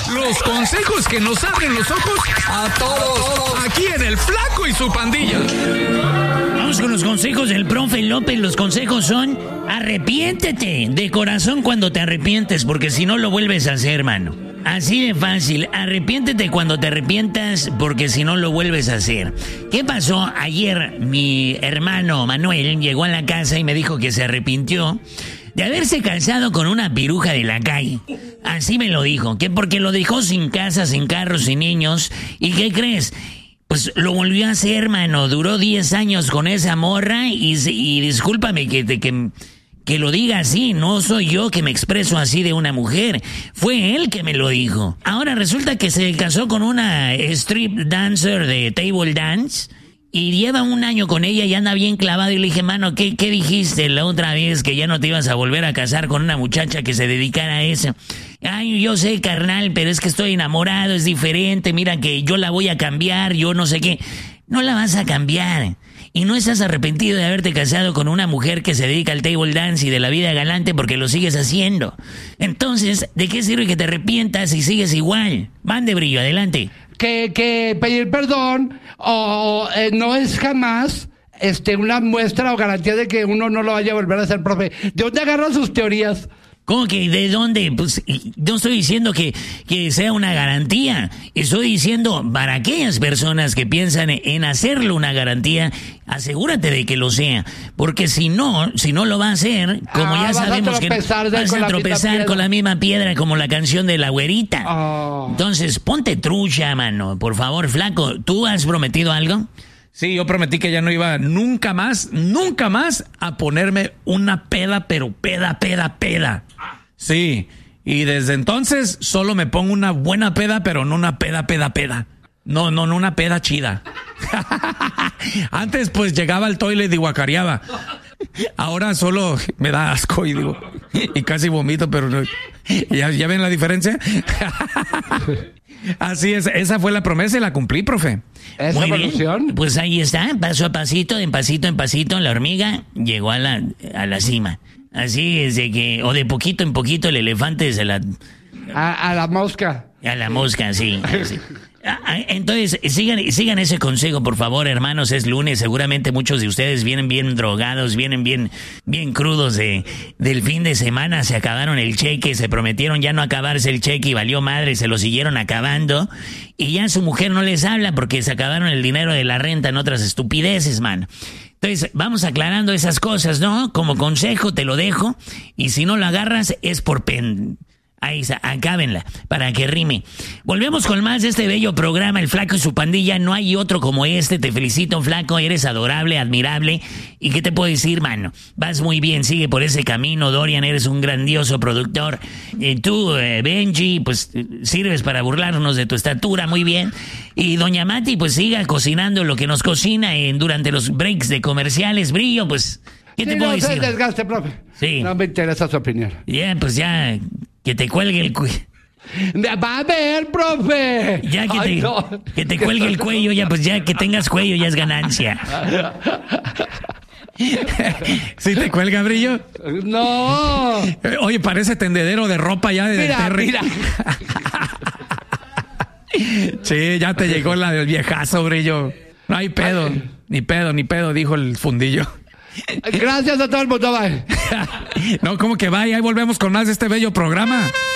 Los consejos que nos abren los ojos a todos. Aquí en El Flaco y su Pandilla. Vamos con los consejos del profe López. Los consejos son: arrepiéntete de corazón cuando te arrepientes, porque si no lo vuelves a hacer, hermano. Así de fácil. Arrepiéntete cuando te arrepientas, porque si no lo vuelves a hacer. ¿Qué pasó? Ayer mi hermano Manuel llegó a la casa y me dijo que se arrepintió de haberse casado con una piruja de la calle. Así me lo dijo, que porque lo dejó sin casa, sin carros, sin niños. ¿Y qué crees? Pues lo volvió a hacer, hermano. Duró 10 años con esa morra y discúlpame que lo diga así. No soy yo que me expreso así de una mujer. Fue él que me lo dijo. Ahora resulta que se casó con una strip dancer de table dance. Y lleva 1 año con ella y anda bien clavado. Y le dije, mano, ¿qué dijiste la otra vez? Que ya no te ibas a volver a casar con una muchacha que se dedicara a eso. Ay, yo sé, carnal, pero es que estoy enamorado, es diferente. Mira que yo la voy a cambiar, yo no sé qué. No la vas a cambiar. Y no estás arrepentido de haberte casado con una mujer que se dedica al table dance y de la vida galante porque lo sigues haciendo. Entonces, ¿de qué sirve que te arrepientas si sigues igual? Mande, Brillo, adelante. Que pedir perdón no es jamás una muestra o garantía de que uno no lo vaya a volver a hacer, profe. ¿De dónde agarran sus teorías? ¿Cómo que de dónde? Pues no estoy diciendo que sea una garantía. Estoy diciendo para aquellas personas que piensan en hacerlo una garantía, asegúrate de que lo sea. Porque si no lo va a hacer, como ya sabemos que vas a tropezar con la misma piedra como la canción de la güerita. Oh. Entonces, ponte trucha, mano. Por favor, Flaco, ¿tú has prometido algo? Sí, yo prometí que ya no iba nunca más a ponerme una peda, pero peda. Sí, y desde entonces solo me pongo una buena peda, pero no una peda. No una peda chida. Antes pues llegaba al toilet y guacareaba. Ahora solo me da asco y casi vomito, pero no. ¿Ya ven la diferencia? Así es, esa fue la promesa y la cumplí, profe. ¿Esa evolución? Pues ahí está, paso a pasito, en pasito, la hormiga llegó a la cima. Así es de que, o de poquito en poquito el elefante se la... A la mosca. A la mosca, sí. Entonces, sigan ese consejo, por favor, hermanos. Es lunes, seguramente muchos de ustedes vienen bien drogados, vienen bien crudos del fin de semana. Se acabaron el cheque, se prometieron ya no acabarse el cheque y valió madre, se lo siguieron acabando. Y ya su mujer no les habla porque se acabaron el dinero de la renta en otras estupideces, mano. Entonces, vamos aclarando esas cosas, ¿no? Como consejo te lo dejo. Y si no lo agarras, es por Ahí está, acábenla, para que rime. Volvemos con más de este bello programa, El Flaco y su Pandilla. No hay otro como este. Te felicito, Flaco, eres adorable, admirable. ¿Y qué te puedo decir, mano? Vas muy bien, sigue por ese camino. Dorian, eres un grandioso productor. Tú, Benji, pues sirves para burlarnos de tu estatura, muy bien. Y doña Mati, pues siga cocinando lo que nos cocina durante los breaks de comerciales. Brillo, pues, ¿qué te puedo decir? No se desgaste, profe. Sí. No me interesa su opinión. Ya, pues ya... Que te cuelgue el cuello. Va a ver, profe. Ya que te cuelgue el cuello, ya pues ya que tengas cuello ya es ganancia. ¿Sí te cuelga, Brillo? No. Oye, parece tendedero de ropa ya de Terry. Mira. Sí, ya te llegó la del viejazo, Brillo. No hay pedo. Ni pedo, dijo el fundillo. Gracias a todo el mundo, bye. No, ¿cómo que bye? Ahí volvemos con más de este bello programa.